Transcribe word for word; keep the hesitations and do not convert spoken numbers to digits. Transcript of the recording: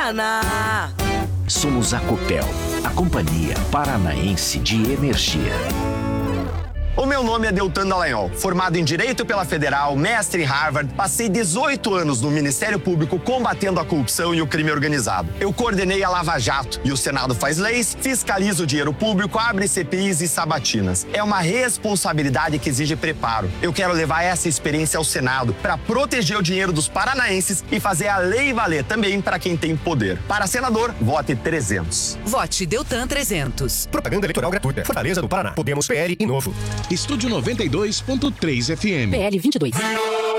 Paraná. Somos a Copel, a Companhia Paranaense de Energia. O meu nome é Deltan Dallagnol, formado em Direito pela Federal, mestre em Harvard, passei dezoito anos no Ministério Público combatendo a corrupção e o crime organizado. Eu coordenei a Lava Jato e o Senado faz leis, fiscaliza o dinheiro público, abre C P Is e sabatinas. É uma responsabilidade que exige preparo. Eu quero levar essa experiência ao Senado para proteger o dinheiro dos paranaenses e fazer a lei valer também para quem tem poder. Para senador, vote trezentos. Vote Deltan trezentos. Propaganda eleitoral gratuita. Fortaleza do Paraná. Podemos, P L e Novo. Estúdio noventa e dois ponto três F M. P L vinte e dois.